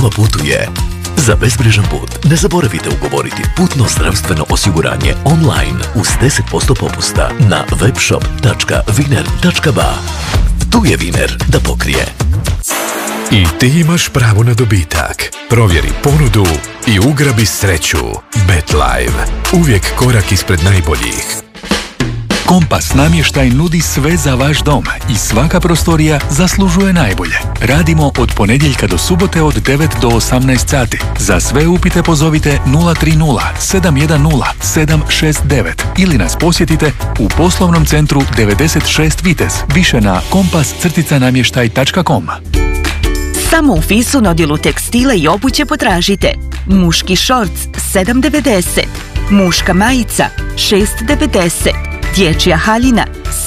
stalno putuje. Za bezbrižan put ne zaboravite ugovoriti putno zdravstveno osiguranje online uz 10% popusta na webshop.wiener.ba. Tu je Wiener da pokrije. I ti imaš pravo na dobitak. Provjeri ponudu i ugrabi sreću. BetLive. Uvijek korak ispred najboljih. Kompas namještaj nudi sve za vaš dom i svaka prostorija zaslužuje najbolje. Radimo od ponedjeljka do subote od 9 do 18 sati. Za sve upite pozovite 030 710 769 ili nas posjetite u poslovnom centru 96 Vitez. Više na kompas-namještaj.com. Samo u Fisu na odjelu tekstila i obuće potražite muški šorc 7,90, muška majica 6,90, dječja haljina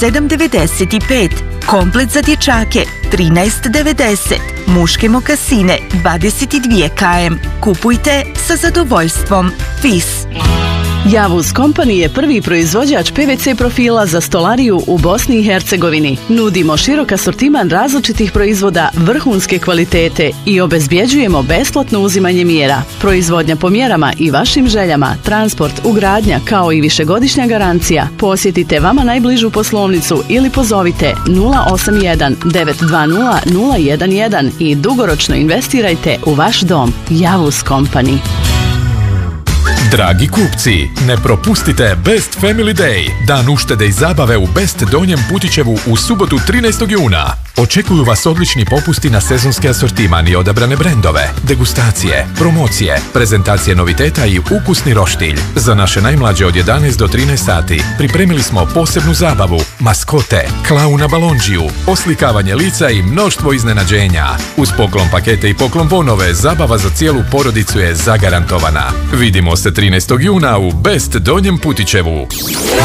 7,95, komplet za dječake 13,90, muške mokasine 22 km. Kupujte sa zadovoljstvom. Fis. Javuz Company je prvi proizvođač PVC profila za stolariju u Bosni i Hercegovini. Nudimo širok asortiman različitih proizvoda vrhunske kvalitete i obezbjeđujemo besplatno uzimanje mjera. Proizvodnja po mjerama i vašim željama, transport, ugradnja kao i višegodišnja garancija. Posjetite vama najbližu poslovnicu ili pozovite 081 920 011 i dugoročno investirajte u vaš dom. Javuz Company. Dragi kupci, ne propustite Best Family Day, dan uštede i zabave u Best Donjem Putićevu u subotu 13. juna. Očekuju vas odlični popusti na sezonski asortiman i odabrane brendove, degustacije, promocije, prezentacije noviteta i ukusni roštilj. Za naše najmlađe od 11 do 13 sati pripremili smo posebnu zabavu, maskote, klauna balonđiju, oslikavanje lica i mnoštvo iznenađenja. Uz poklon pakete i poklon bonove, zabava za cijelu porodicu je zagarantovana. Vidimo se 13. juna u Best Donjem Putićevu.